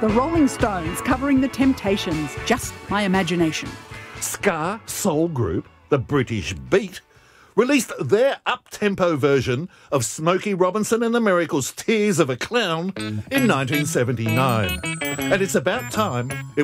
The Rolling Stones covering The Temptations. Just my imagination. Ska Soul Group, the British Beat, released their up-tempo version of Smokey Robinson and the Miracles' Tears of a Clown in 1979. And it's about time